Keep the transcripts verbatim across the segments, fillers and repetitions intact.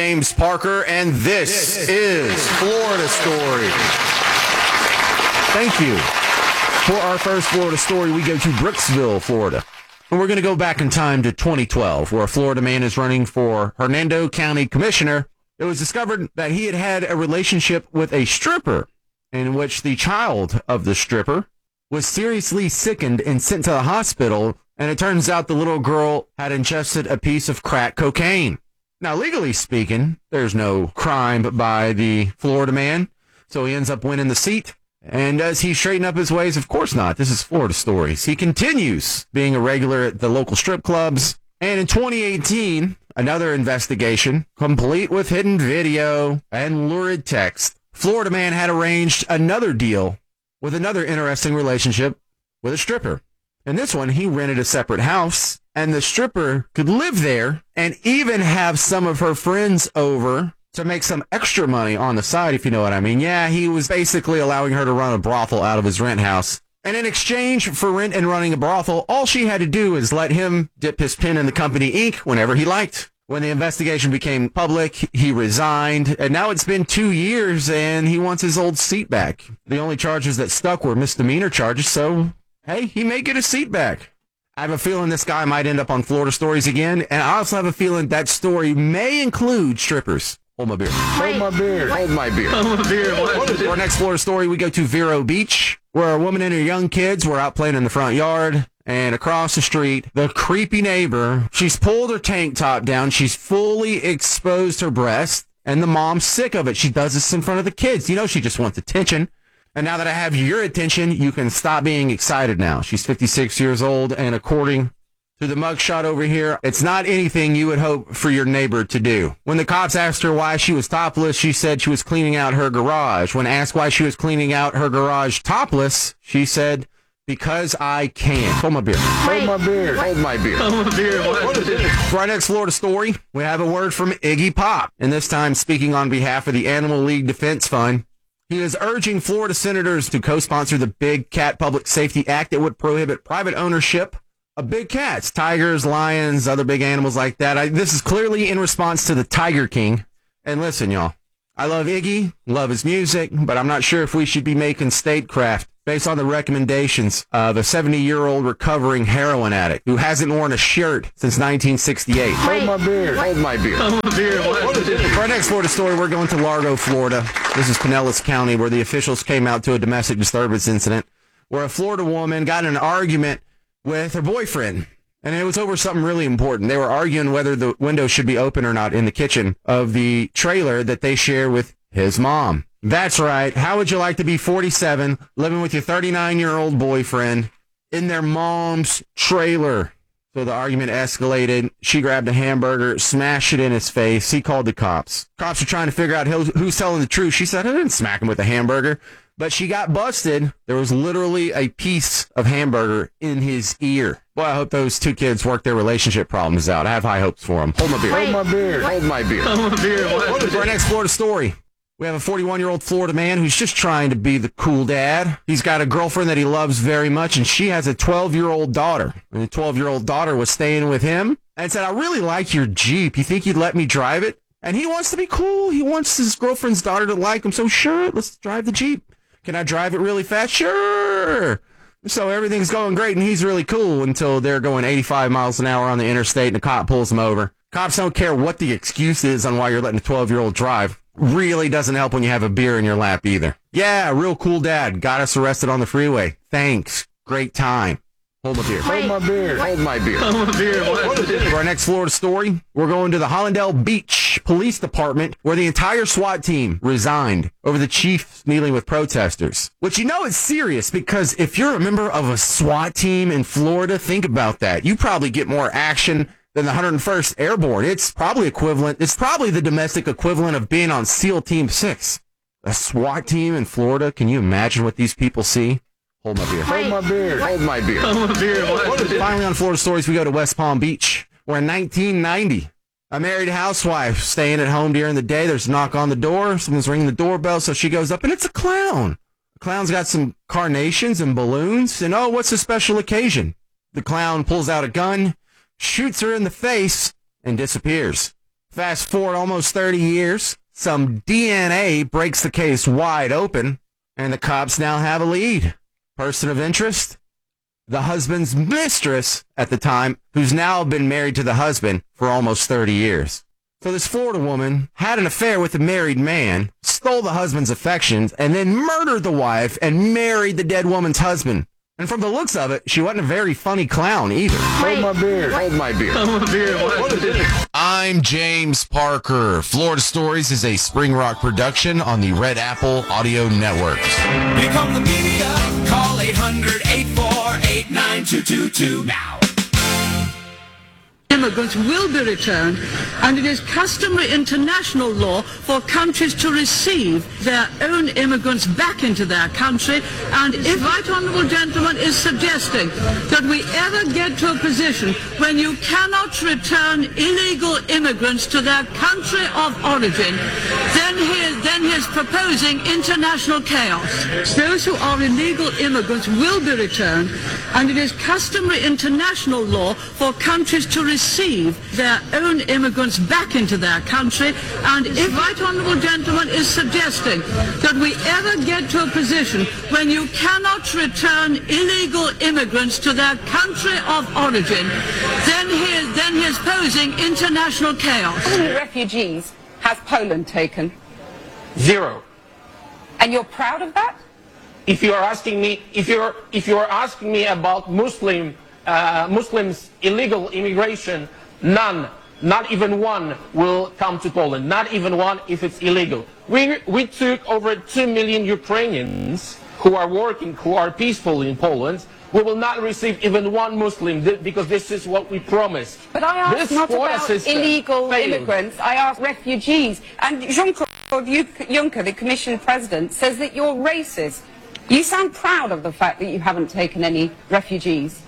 James Parker, and this, this is Florida Story. Thank you. For our first Florida story, we go to Brooksville, Florida. And we're going to go back in time to twenty twelve, where a Florida man is running for Hernando County Commissioner. It was discovered that he had had a relationship with a stripper, in which the child of the stripper was seriously sickened and sent to the hospital, and it turns out the little girl had ingested a piece of crack cocaine. Now, legally speaking, there's no crime by the Florida man, so he ends up winning the seat. And does he straighten up his ways? Of course not. This is Florida Stories. He continues being a regular at the local strip clubs. And in twenty eighteen, another investigation, complete with hidden video and lurid text. Florida man had arranged another deal with another interesting relationship with a stripper. In this one, he rented a separate house, and the stripper could live there and even have some of her friends over to make some extra money on the side, if you know what I mean. Yeah, he was basically allowing her to run a brothel out of his rent house. And in exchange for rent and running a brothel, all she had to do is let him dip his pen in the company ink whenever he liked. When the investigation became public, he resigned, and now it's been two years, and he wants his old seat back. The only charges that stuck were misdemeanor charges, so, hey, he may get his seat back. I have a feeling this guy might end up on Florida Stories again, and I also have a feeling that story may include strippers. Hold my beer. Hold my beer. Hold my beer. Hold my beer. For our next Florida story, we go to Vero Beach, where a woman and her young kids were out playing in the front yard. And across the street, the creepy neighbor, she's pulled her tank top down. She's fully exposed her breast. And the mom's sick of it. She does this in front of the kids. You know, she just wants attention. And now that I have your attention, you can stop being excited now. She's fifty-six years old. And according to the mugshot over here, it's not anything you would hope for your neighbor to do. When the cops asked her why she was topless, she said she was cleaning out her garage. When asked why she was cleaning out her garage topless, she said, because I can. Hold my beer. Hold my beer. Hold my beer. Hold my beer. For our next Florida story, we have a word from Iggy Pop. And this time speaking on behalf of the Animal League Defense Fund. He is urging Florida senators to co-sponsor the Big Cat Public Safety Act that would prohibit private ownership of big cats, tigers, lions, other big animals like that. I, this is clearly in response to the Tiger King. And listen, y'all, I love Iggy, love his music, but I'm not sure if we should be making statecraft based on the recommendations of a seventy-year-old recovering heroin addict who hasn't worn a shirt since nineteen sixty-eight. Hold my beer. Hold my beer. Hold my beer. For our next Florida story, we're going to Largo, Florida. This is Pinellas County, where the officials came out to a domestic disturbance incident where a Florida woman got in an argument with her boyfriend. And it was over something really important. They were arguing whether the window should be open or not in the kitchen of the trailer that they share with his mom. That's right. How would you like to be forty-seven, living with your thirty-nine-year-old boyfriend in their mom's trailer? So the argument escalated. She grabbed a hamburger, smashed it in his face. He called the cops. Cops are trying to figure out who's, who's telling the truth. She said, I didn't smack him with a hamburger. But she got busted. There was literally a piece of hamburger in his ear. Boy, I hope those two kids work their relationship problems out. I have high hopes for them. Hold my beer. Hold my beer. Hold my beer. Hold my beer. For our next Florida story, we have a forty-one-year-old Florida man who's just trying to be the cool dad. He's got a girlfriend that he loves very much, and she has a twelve-year-old daughter. And the twelve-year-old daughter was staying with him and said, I really like your Jeep. You think you'd let me drive it? And he wants to be cool. He wants his girlfriend's daughter to like him. So sure, let's drive the Jeep. Can I drive it really fast? Sure. So everything's going great, and he's really cool until they're going eighty-five miles an hour on the interstate, and the cop pulls him over. Cops don't care what the excuse is on why you're letting a twelve-year-old drive. Really doesn't help when you have a beer in your lap either. Yeah, real cool dad. Got us arrested on the freeway. Thanks. Great time. Hold my beer. Hold my beer. Hold my beer. Hold my beer. For our next Florida story, we're going to the Hollandale Beach Police Department, where the entire SWAT team resigned over the chief kneeling with protesters. Which you know is serious, because if you're a member of a SWAT team in Florida, think about that. You probably get more action than the one hundred first Airborne. It's probably equivalent. It's probably the domestic equivalent of being on SEAL Team six. A SWAT team in Florida. Can you imagine what these people see? Hold my beer. Hold my beer. Hold my beer. Hold my beer. Finally, on Florida Stories, we go to West Palm Beach, where in nineteen ninety, a married housewife staying at home during the day, there's a knock on the door. Someone's ringing the doorbell, so she goes up, and it's a clown. The clown's got some carnations and balloons, and oh, what's the special occasion? The clown pulls out a gun, shoots her in the face, and disappears. Fast forward almost thirty years, some D N A breaks the case wide open, and the cops now have a lead. Person of interest? The husband's mistress at the time, who's now been married to the husband for almost thirty years. So this Florida woman had an affair with a married man, stole the husband's affections, and then murdered the wife and married the dead woman's husband. And from the looks of it, she wasn't a very funny clown either. Hold my beard. Hold my beard. Hold my beard. What is it? I'm James Parker. Florida Stories is a Spring Rock production on the Red Apple Audio Networks. Become the media. Call eight hundred, eight four eight, nine two two two now. Immigrants will be returned, and it is customary international law for countries to receive their own immigrants back into their country. And if the right honourable gentleman is suggesting that we ever get to a position when you cannot return illegal immigrants to their country of origin, then he is, then he is proposing international chaos. Those who are illegal immigrants will be returned, and it is customary international law for countries to receive receive their own immigrants back into their country. And if the right honourable gentleman is suggesting that we ever get to a position when you cannot return illegal immigrants to their country of origin, then he is, then he is posing international chaos. How many refugees has Poland taken? Zero. And you're proud of that? If you are asking me, if you're if you are asking me about Muslim uh, Muslims illegal immigration, none, not even one will come to Poland. Not even one if it's illegal. We we took over two million Ukrainians who are working, who are peaceful in Poland. We will not receive even one Muslim because this is what we promised. But I asked this not about illegal failed. immigrants. I asked refugees. And Jean-Claude Juncker, the Commission President, says that you're racist. You sound proud of the fact that you haven't taken any refugees.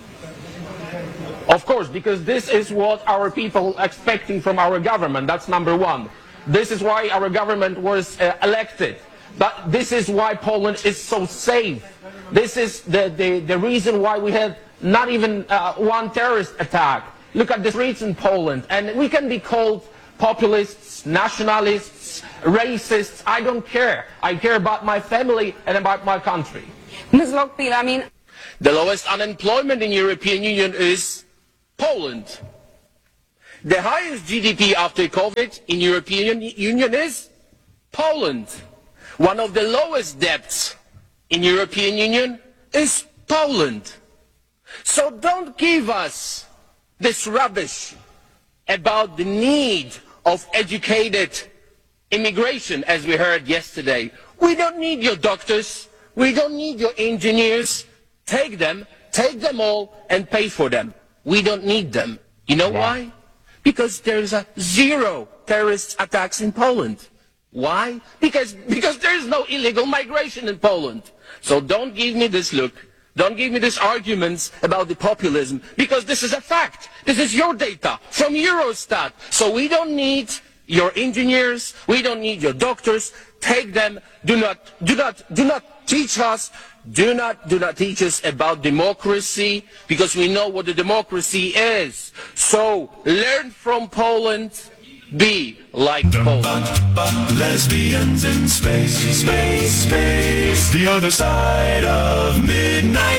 Of course, because this is what our people are expecting from our government. That's number one. This is why our government was uh, elected. But this is why Poland is so safe. This is the, the, the reason why we had not even uh, one terrorist attack. Look at the streets in Poland. And we can be called populists, nationalists, racists. I don't care. I care about my family and about my country. Miz Lockbeal, I mean... The lowest unemployment in the European Union is Poland. The highest G D P after COVID in the European Union is Poland. One of the lowest debts in the European Union is Poland. So don't give us this rubbish about the need of educated immigration, as we heard yesterday. We don't need your doctors. We don't need your engineers. Take them, take them all, and pay for them. We don't need them. You know why? Because there's a zero terrorist attacks in Poland. Why? Because, because there is no illegal migration in Poland. So don't give me this look. Don't give me these arguments about the populism, because this is a fact. This is your data from Eurostat. So we don't need your engineers. We don't need your doctors. Take them. Do not, do not, do not teach us. Do not, do not teach us about democracy, because we know what the democracy is. So learn from Poland. Be like Poland. Lesbians in space, space, space. The other side of midnight.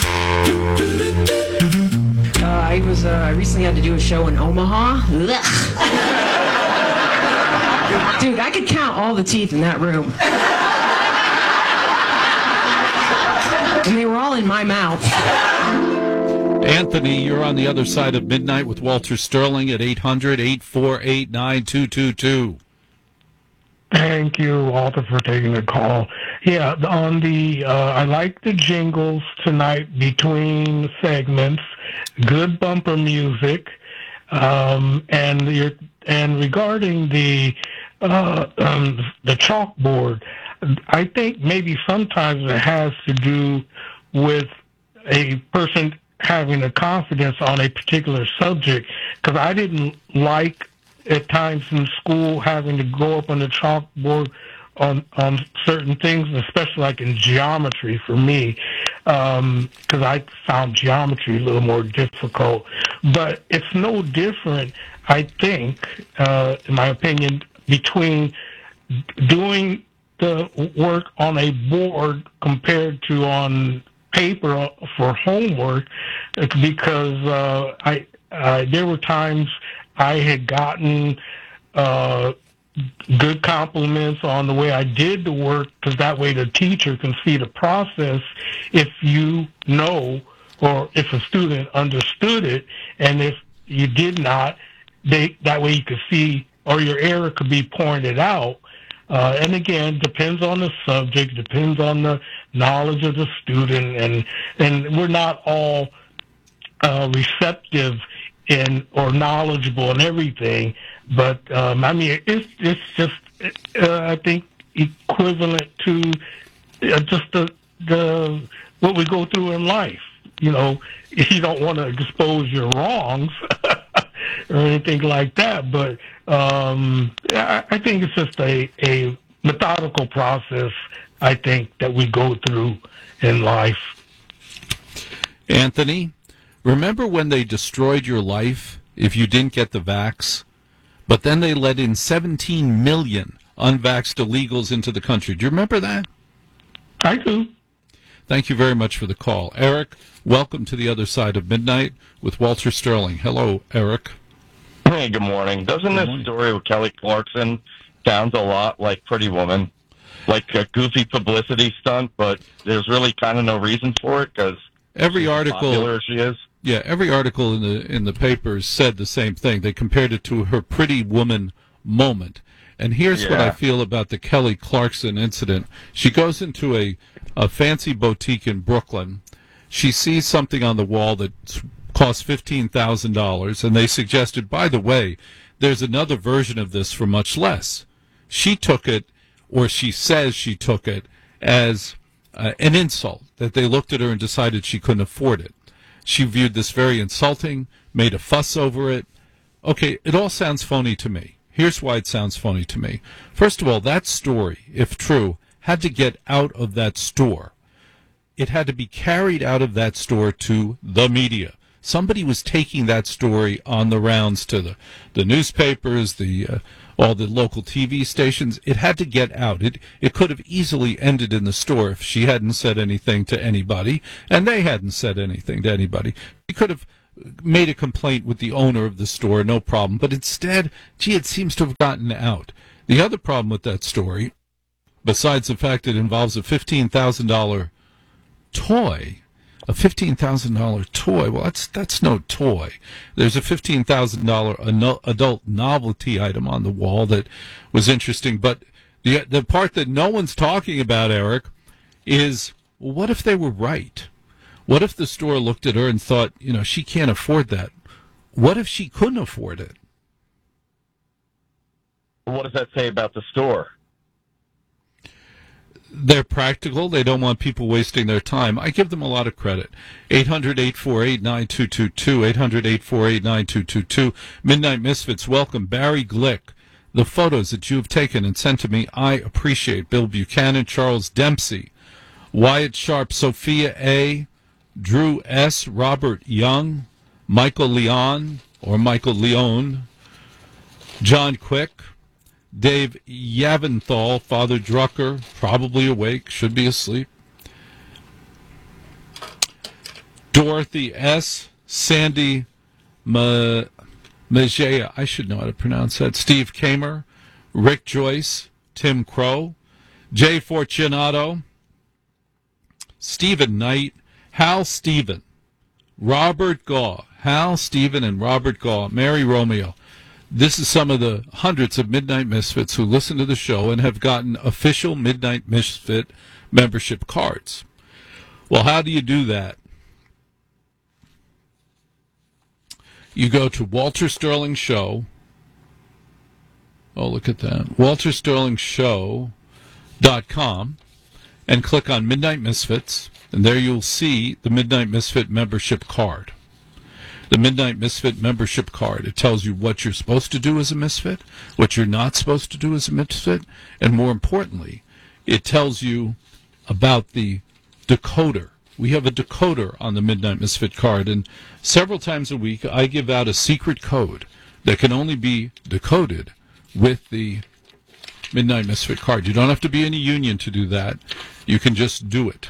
Uh, I was. Uh, I recently had to do a show in Omaha. Dude, I could count all the teeth in that room. And they were all in my mouth. Anthony, you're on the other side of midnight with Walter Sterling at eight hundred, eight four eight, nine two two two. Thank you, Walter, for taking the call. Yeah, on the, uh, I like the jingles tonight between segments, good bumper music, um, and your, and regarding the, uh, um, the chalkboard, I think maybe sometimes it has to do with a person having a confidence on a particular subject, because I didn't like at times in school having to go up on the chalkboard on on certain things, especially like in geometry for me, because um, I found geometry a little more difficult. But it's no different. I think, uh, in my opinion, between doing the work on a board compared to on paper for homework, because uh, I uh, there were times I had gotten uh, good compliments on the way I did the work, because that way the teacher can see the process if you know, or if a student understood it, and if you did not, they that way you could see, or your error could be pointed out. Uh, and again, depends on the subject, depends on the knowledge of the student, and and we're not all uh, receptive in or knowledgeable in everything. But um, I mean, it's it's just uh, I think equivalent to uh, just the the what we go through in life. You know, you don't want to expose your wrongs or anything like that, but um, I, I think it's just a, a methodical process, I think, that we go through in life. Anthony, remember when they destroyed your life if you didn't get the vax? But then they let in seventeen million unvaxxed illegals into the country. Do you remember that? I do. Thank you very much for the call. Eric, welcome to the other side of midnight with Walter Sterling. Hello, Eric. Hey, good morning. Doesn't Good this morning. story with Kelly Clarkson sound a lot like Pretty Woman? Like a goofy publicity stunt, but there's really kind of no reason for it because every article, popular as she is. Yeah, every article in the in the papers said the same thing. They compared it to her Pretty Woman moment. And here's Yeah. what I feel about the Kelly Clarkson incident. She goes into a, a fancy boutique in Brooklyn. She sees something on the wall that costs fifteen thousand dollars, and they suggested, by the way, there's another version of this for much less. She took it, or she says she took it, as uh, an insult, that they looked at her and decided she couldn't afford it. She viewed this very insulting, made a fuss over it. Okay, it all sounds phony to me. Here's why it sounds phony to me. First of all, that story, if true, had to get out of that store. It had to be carried out of that store to the media. Somebody was taking that story on the rounds to the, the newspapers, the uh, all the local T V stations. It had to get out. It it could have easily ended in the store if she hadn't said anything to anybody, and they hadn't said anything to anybody. She could have made a complaint with the owner of the store, no problem. But instead, gee, it seems to have gotten out. The other problem with that story, besides the fact it involves a fifteen thousand dollars toy, a fifteen thousand dollars toy, well, that's that's no toy. There's a fifteen thousand dollars adult novelty item on the wall that was interesting. But the the part that no one's talking about, Eric, is, well, what if they were right? What if the store looked at her and thought, you know, she can't afford that? What if she couldn't afford it? What does that say about the store? They're practical. They don't want people wasting their time. I give them a lot of credit. eight hundred, eight four eight, nine two two two, eight hundred, eight four eight, nine two two two. Midnight Misfits, welcome. Barry Glick. The photos that you've taken and sent to me, I appreciate. Bill Buchanan, Charles Dempsey, Wyatt Sharp, Sophia A., Drew S., Robert Young, Michael Leon, or Michael Leone, John Quick, Dave Yaventhal, Father Drucker, probably awake, should be asleep, Dorothy S., Sandy Ma- Majea, I should know how to pronounce that, Steve Kamer, Rick Joyce, Tim Crow, Jay Fortunato, Stephen Knight, Hal Stephen, Robert Gaw, Hal Stephen and Robert Gaw, Mary Romeo. This is some of the hundreds of Midnight Misfits who listen to the show and have gotten official Midnight Misfit membership cards. Well, how do you do that? You go to Walter Sterling Show. Oh, look at that. walter sterling show dot com and click on Midnight Misfits. And there you'll see the Midnight Misfit membership card. The Midnight Misfit membership card. It tells you what you're supposed to do as a misfit, what you're not supposed to do as a misfit, and more importantly, it tells you about the decoder. We have a decoder on the Midnight Misfit card, and several times a week I give out a secret code that can only be decoded with the Midnight Misfit card. You don't have to be in a union to do that. You can just do it.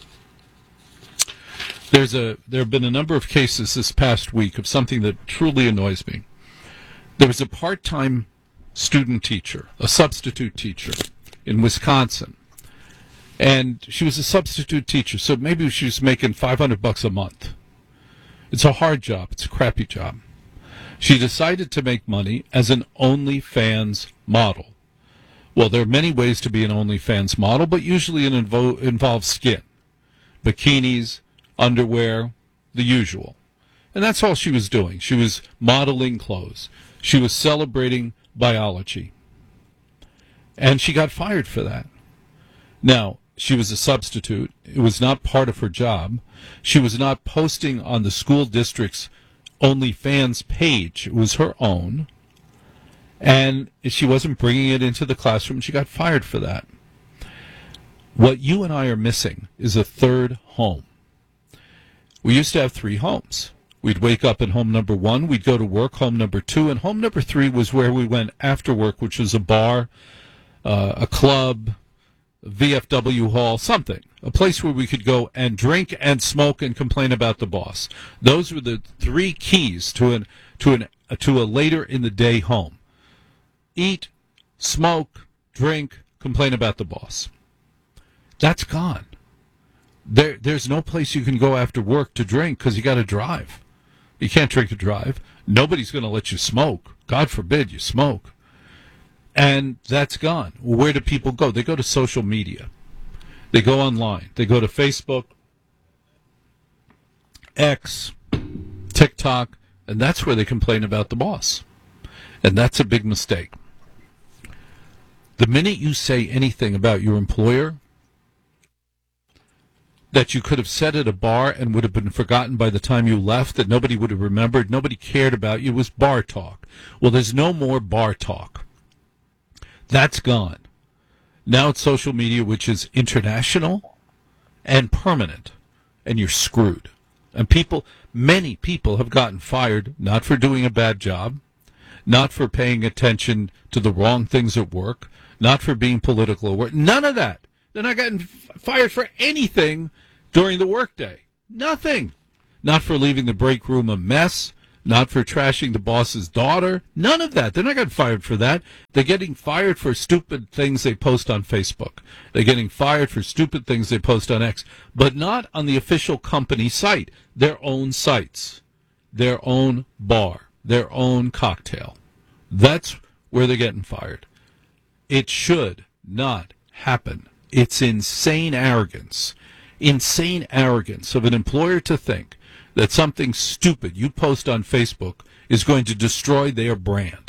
There's a there have been a number of cases this past week of something that truly annoys me. There was a part-time student teacher, a substitute teacher in Wisconsin. And she was a substitute teacher, so maybe she was making five hundred bucks a month. It's a hard job. It's a crappy job. She decided to make money as an OnlyFans model. Well, there are many ways to be an OnlyFans model, but usually it invo- involves skin, bikinis, underwear, the usual. And that's all she was doing. She was modeling clothes. She was celebrating biology. And she got fired for that. Now, she was a substitute. It was not part of her job. She was not posting on the school district's OnlyFans page. It was her own. And she wasn't bringing it into the classroom. She got fired for that. What you and I are missing is a third home. We used to have three homes. We'd wake up in home number one, we'd go to work, home number two, and home number three was where we went after work, which was a bar, uh, a club, a V F W hall, something. A place where we could go and drink and smoke and complain about the boss. Those were the three keys to an to an uh, to a later in the day home. Eat, smoke, drink, complain about the boss. That's gone. There, there's no place you can go after work to drink because you got to drive. You can't drink and drive. Nobody's going to let you smoke. God forbid you smoke. And that's gone. Where do people go? They go to social media. They go online. They go to Facebook, X, TikTok, and that's where they complain about the boss. And that's a big mistake. The minute you say anything about your employer that you could have said at a bar and would have been forgotten by the time you left, that nobody would have remembered, nobody cared about you, was bar talk. Well, there's no more bar talk. That's gone. Now it's social media, which is international and permanent, and you're screwed. And people, many people have gotten fired, not for doing a bad job, not for paying attention to the wrong things at work, not for being political at work. None of that. They're not getting fired for anything during the workday. Nothing. Not for leaving the break room a mess. Not for trashing the boss's daughter. None of that. They're not getting fired for that. They're getting fired for stupid things they post on Facebook. They're getting fired for stupid things they post on X. But not on the official company site. Their own sites. Their own bar. Their own cocktail. That's where they're getting fired. It should not happen. It's insane arrogance. Insane arrogance of an employer to think that something stupid you post on Facebook is going to destroy their brand.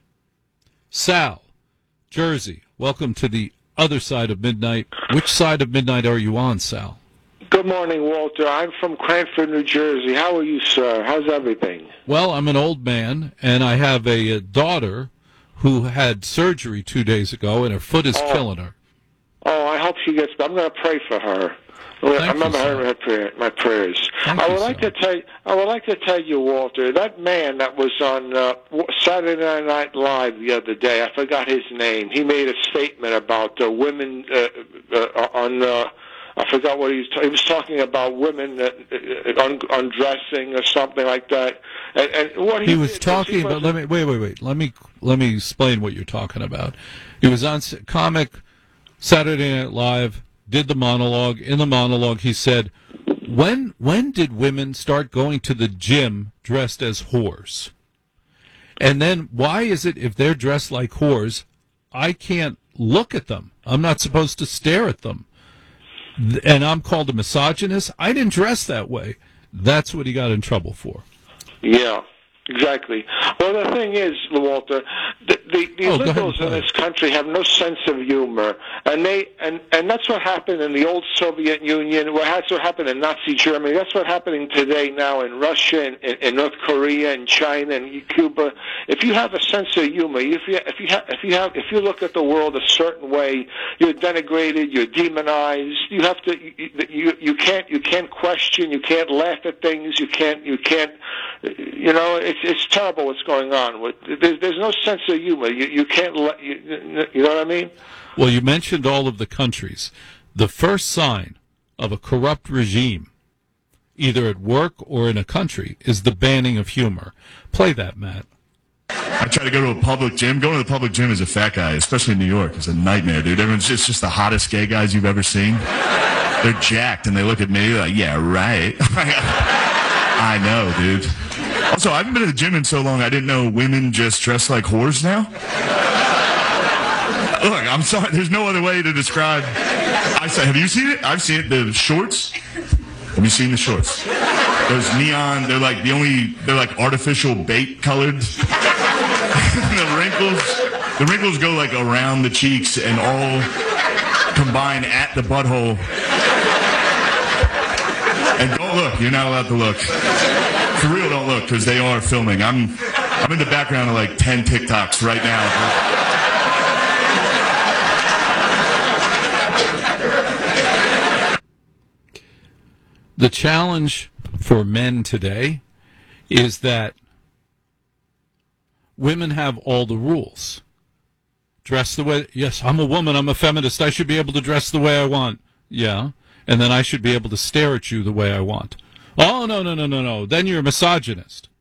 Sal, Jersey, welcome to the other side of midnight. Which side of midnight are you on, Sal? Good morning, Walter. I'm from Cranford, New Jersey. How are you, sir? How's everything? Well, I'm an old man, and I have a, a daughter who had surgery two days ago, and her foot is oh. killing her. Oh, I hope she gets better. I'm going to pray for her. Thank I remember you, her in her prayer, my prayers. Thank I would you, like sir. to tell you, I would like to tell you, Walter, that man that was on uh, Saturday Night Live the other day. I forgot his name. He made a statement about uh, women uh, uh, on. Uh, I forgot what he was. Ta- he was talking about women uh, uh, un- undressing or something like that. And, and what he, He was did talking he about. Let me wait, wait, wait. Let me let me explain what you're talking about. He was on s- comic Saturday Night Live. Did the monologue. In the monologue, he said, "When when did women start going to the gym dressed as whores? And then why is it if they're dressed like whores, I can't look at them? I'm not supposed to stare at them, and I'm called a misogynist? I didn't dress that way." That's what he got in trouble for. Yeah. Exactly. Well, the thing is, Walter, the, the, the oh, liberals in this country have no sense of humor, and they and, and that's what happened in the old Soviet Union. Well, that's what happened in Nazi Germany. That's what's happening today now in Russia, and in, in North Korea, and China, and Cuba. If you have a sense of humor, if you if you have if you have if you look at the world a certain way, you're denigrated, you're demonized. You have to you you, you can't you can't question, you can't laugh at things, you can't you can't you know, it's it's terrible what's going on. With there's, there's no sense of humor. You you can't let you, you know what I mean? Well, you mentioned all of the countries. The first sign of a corrupt regime, either at work or in a country, is the banning of humor. Play that, Matt. I try to go to a public gym. Going to the public gym as a fat guy, especially in New York, is a nightmare, dude. Everyone's just, just the hottest gay guys you've ever seen. They're jacked, and they look at me like, yeah, right. I know, dude. Also, I haven't been to the gym in so long, I didn't know women just dress like whores now. Look, I'm sorry. There's no other way to describe. I said, have you seen it? I've seen it. The shorts. Have you seen the shorts? Those neon. They're like the only. They're like artificial bait colored. The wrinkles. The wrinkles go like around the cheeks and all combine at the butthole. And don't look. You're not allowed to look. For real, don't look, because they are filming. I'm. I'm in the background of like ten TikToks right now. The challenge for men today is that women have all the rules. Dress the way, yes, I'm a woman, I'm a feminist, I should be able to dress the way I want. Yeah, and then I should be able to stare at you the way I want. Oh, no, no, no, no, no, then you're a misogynist.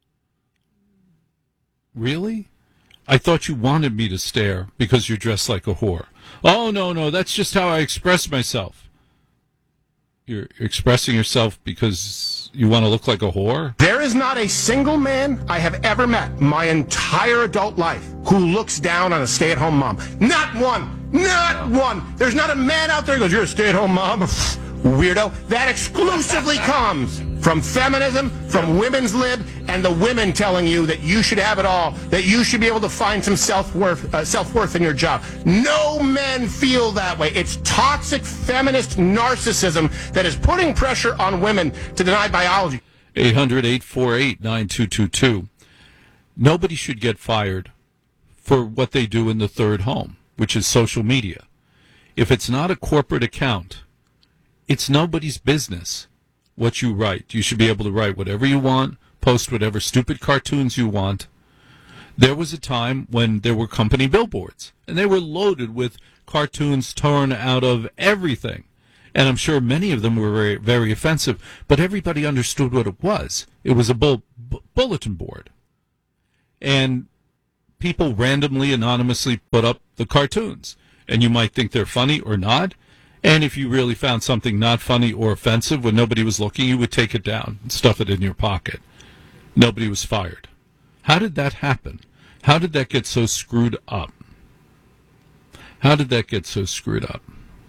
Really? I thought you wanted me to stare because you're dressed like a whore. Oh, no, no, that's just how I express myself. You're expressing yourself because you want to look like a whore? There is not a single man I have ever met my entire adult life who looks down on a stay-at-home mom. Not one. Not one. There's not a man out there who goes, you're a stay-at-home mom. Weirdo. That exclusively comes from feminism, from women's lib, and the women telling you that you should have it all, that you should be able to find some self-worth, uh, self-worth in your job. No men feel that way. It's toxic feminist narcissism that is putting pressure on women to deny biology. eight hundred, eight four eight, nine two two two. Nobody should get fired for what they do in the third home, which is social media. If it's not a corporate account, it's nobody's business what you write. You should be able to write whatever you want, post whatever stupid cartoons you want. There was a time when there were company billboards, and they were loaded with cartoons torn out of everything. And I'm sure many of them were very, very offensive, but everybody understood what it was. It was a bull, bu- bulletin board. And people randomly, anonymously put up the cartoons. And you might think they're funny or not. And if you really found something not funny or offensive when nobody was looking, you would take it down and stuff it in your pocket. Nobody was fired. How did that happen? How did that get so screwed up? How did that get so screwed up?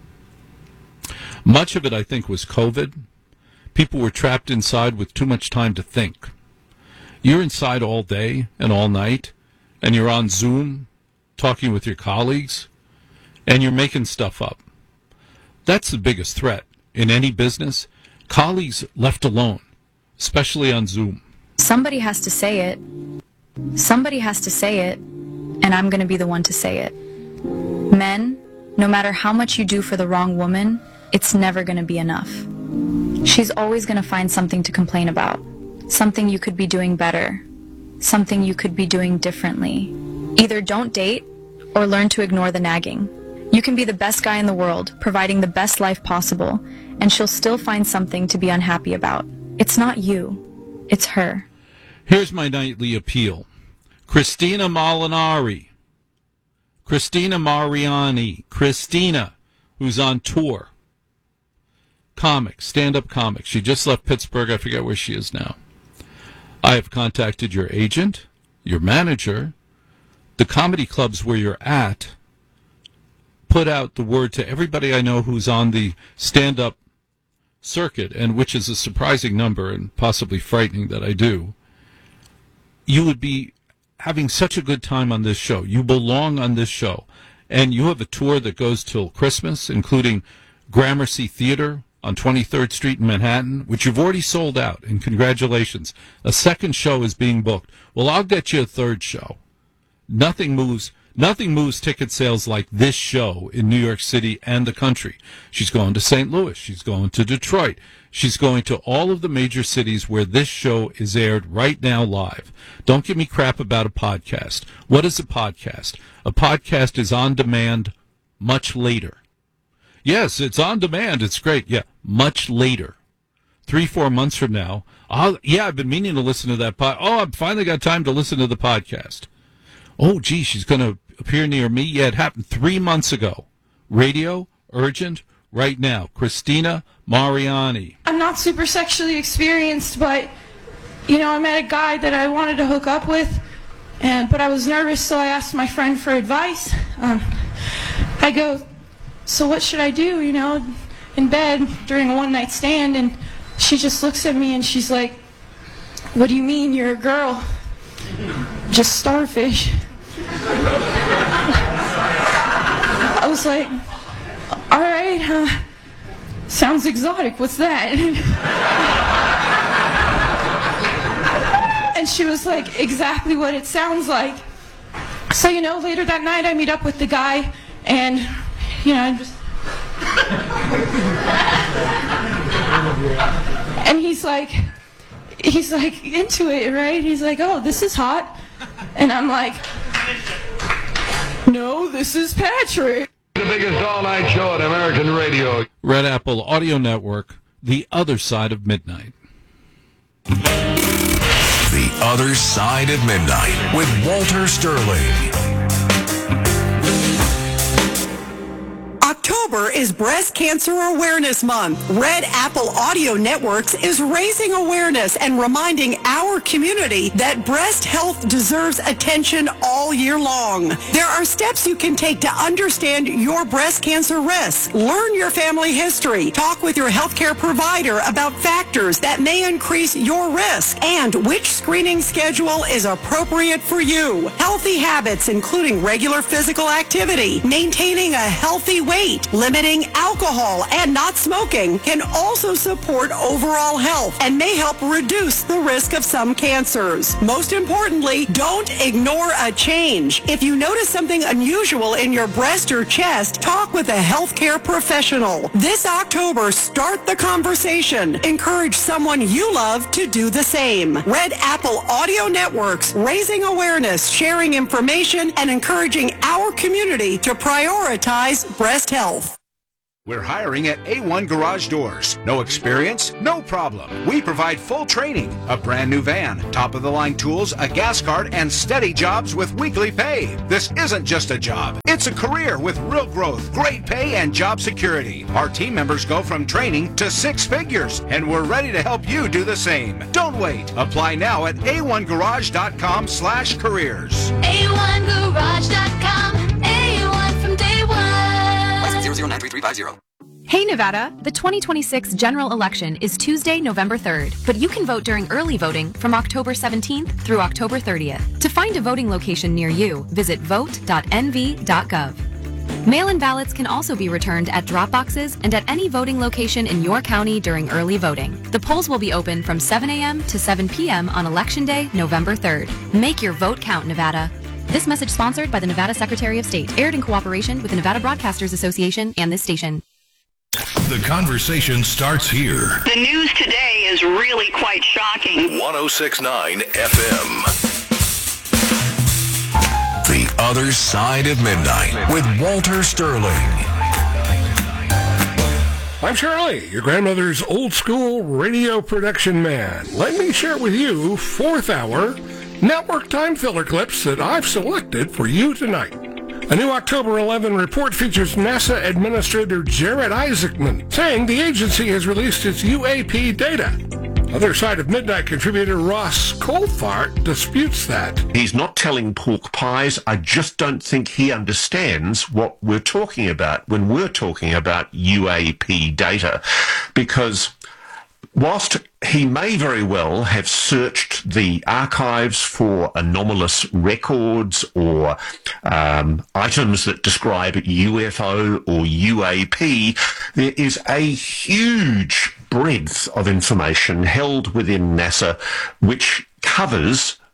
Much of it, I think, was COVID. People were trapped inside with too much time to think. You're inside all day and all night, and you're on Zoom talking with your colleagues, and you're making stuff up. That's the biggest threat in any business. Colleagues left alone, especially on Zoom. Somebody has to say it. Somebody has to say it, and I'm going to be the one to say it. Men, no matter how much you do for the wrong woman, it's never going to be enough. She's always going to find something to complain about, something you could be doing better, something you could be doing differently. Either don't date or learn to ignore the nagging. You can be the best guy in the world, providing the best life possible, and she'll still find something to be unhappy about. It's not you. It's her. Here's my nightly appeal. Christina Molinari. Christina Mariani. Christina, who's on tour. Comic, stand-up comic. She just left Pittsburgh. I forget where she is now. I have contacted your agent, your manager, the comedy clubs where you're at, put out the word to everybody I know who's on the stand-up circuit, and which is a surprising number and possibly frightening that I do. You would be having such a good time on this show. You belong on this show. And you have a tour that goes till Christmas, including Gramercy Theater on twenty-third Street in Manhattan, which you've already sold out, and congratulations. A second show is being booked. Well, I'll get you a third show. Nothing moves Nothing moves ticket sales like this show in New York City and the country. She's going to Saint Louis. She's going to Detroit. She's going to all of the major cities where this show is aired right now live. Don't give me crap about a podcast. What is a podcast? A podcast is on demand much later. Yes, it's on demand. It's great. Yeah, much later. Three, four months from now. I'll, yeah, I've been meaning to listen to that pod. Oh, I've finally got time to listen to the podcast. Oh, gee, she's going to appear near me. Yeah, it happened three months ago. Radio, urgent, right now. Christina Mariani. I'm not super sexually experienced, but, you know, I met a guy that I wanted to hook up with, and but I was nervous, so I asked my friend for advice. Um, I go, so what should I do, you know, in bed during a one-night stand? And she just looks at me and she's like, what do you mean, you're a girl? Just starfish. I was like, all right, uh, sounds exotic, what's that? And she was like, exactly what it sounds like. So, you know, later that night I meet up with the guy, and, you know, I just... and he's like, he's like into it, right? He's like, oh, this is hot. And I'm like, no, this is Patrick. The biggest all-night show on American radio. Red Apple Audio Network, The Other Side of Midnight. The Other Side of Midnight with Walter Sterling. October is Breast Cancer Awareness Month. Red Apple Audio Networks is raising awareness and reminding our community that breast health deserves attention all year long. There are steps you can take to understand your breast cancer risks. Learn your family history. Talk with your healthcare provider about factors that may increase your risk and which screening schedule is appropriate for you. Healthy habits, including regular physical activity, maintaining a healthy weight, limiting alcohol, and not smoking can also support overall health and may help reduce the risk of some cancers. Most importantly, don't ignore a change. If you notice something unusual in your breast or chest, talk with a healthcare professional. This October, start the conversation. Encourage someone you love to do the same. Red Apple Audio Networks, raising awareness, sharing information, and encouraging our community to prioritize breast health. We're hiring at A one Garage Doors. No experience? No problem. We provide full training, a brand new van, top-of-the-line tools, a gas card, and steady jobs with weekly pay. This isn't just a job. It's a career with real growth, great pay, and job security. Our team members go from training to six figures, and we're ready to help you do the same. Don't wait. Apply now at A one garage dot com slash careers. A one garage dot com. A one from day one. zero zero nine three three five zero. Hey Nevada, the twenty twenty-six general election is Tuesday, November third, but you can vote during early voting from October seventeenth through October thirtieth. To find a voting location near you, visit vote dot n v dot gov. Mail-in ballots can also be returned at drop boxes and at any voting location in your county during early voting. The polls will be open from seven a.m. to seven p.m. on Election Day, November third. Make your vote count, Nevada. This message sponsored by the Nevada Secretary of State, aired in cooperation with the Nevada Broadcasters Association and this station. The conversation starts here. The news today is really quite shocking. one oh six point nine F M. The Other Side of Midnight with Walter Sterling. I'm Charlie, your grandmother's old school radio production man. Let me share with you fourth hour network time filler clips that I've selected for you tonight. A new October eleventh report features NASA Administrator Jared Isaacman saying the agency has released its U A P data. Other Side of Midnight contributor Ross Colfart disputes that. He's not telling pork pies. I just don't think he understands what we're talking about when we're talking about U A P data, because whilst he may very well have searched the archives for anomalous records or um, items that describe U F O or U A P, there is a huge breadth of information held within NASA which covers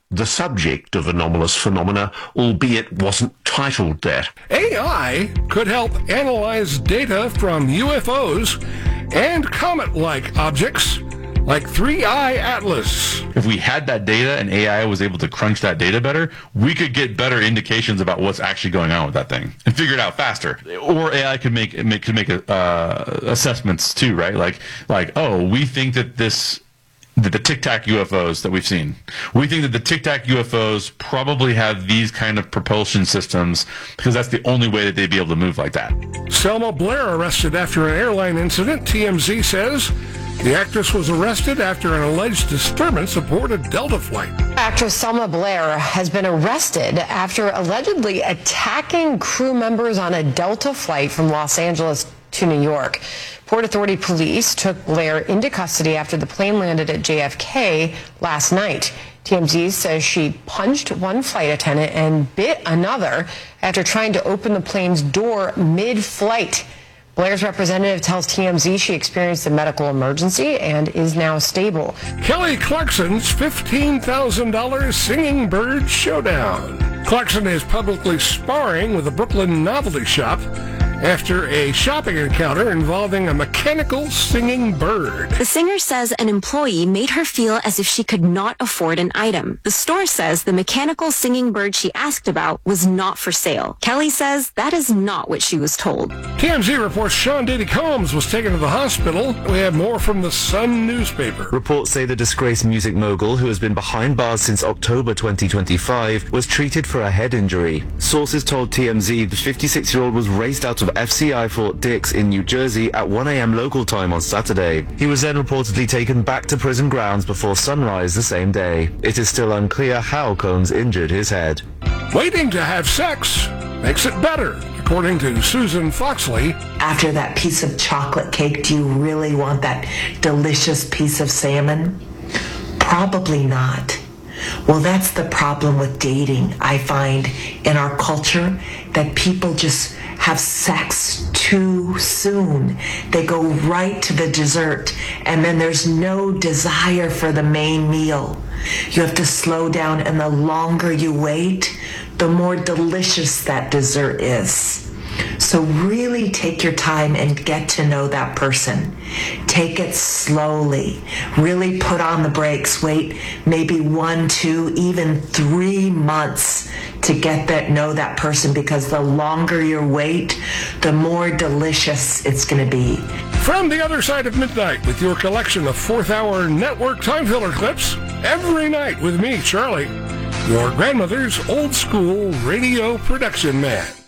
the subject of anomalous phenomena, albeit wasn't titled that. A I could help analyze data from U F Os and comet-like objects like three I Atlas. If we had that data and A I was able to crunch that data better, we could get better indications about what's actually going on with that thing and figure it out faster. Or A I could make make could make uh, assessments too, right? Like like oh, we think that this. The, the Tic Tac U F Os that we've seen. We think that the Tic Tac U F Os probably have these kind of propulsion systems because that's the only way that they'd be able to move like that. Selma Blair arrested after an airline incident. T M Z says the actress was arrested after an alleged disturbance aboard a Delta flight. Actress Selma Blair has been arrested after allegedly attacking crew members on a Delta flight from Los Angeles to New York. Port Authority police took Blair into custody after the plane landed at J F K last night. T M Z says she punched one flight attendant and bit another after trying to open the plane's door mid-flight. Blair's representative tells T M Z she experienced a medical emergency and is now stable. Kelly Clarkson's fifteen thousand dollars Singing Bird Showdown. Clarkson is publicly sparring with a Brooklyn novelty shop after a shopping encounter involving a mechanical singing bird. The singer says an employee made her feel as if she could not afford an item. The store says the mechanical singing bird she asked about was not for sale. Kelly says that is not what she was told. T M Z reports Sean Diddy Combs was taken to the hospital. We have more from the Sun newspaper. Reports say the disgraced music mogul, who has been behind bars since October twenty twenty-five, was treated for a head injury. Sources told T M Z the fifty-six-year-old was raced out of F C I Fort Dix in New Jersey at one a.m. local time on Saturday. He was then reportedly taken back to prison grounds before sunrise the same day. It is still unclear how Combs injured his head. Waiting to have sex makes it better, according to Susan Foxley. After that piece of chocolate cake, do you really want that delicious piece of salmon? Probably not. Well, that's the problem with dating, I find, in our culture, that people just have sex too soon. They go right to the dessert, and then there's no desire for the main meal. You have to slow down, and the longer you wait, the more delicious that dessert is. So really take your time and get to know that person. Take it slowly. Really put on the brakes. Wait maybe one, two, even three months to get that know that person, because the longer you wait, the more delicious it's going to be. From the other side of midnight with your collection of fourth hour network time filler clips every night with me, Charlie, your grandmother's old school radio production man.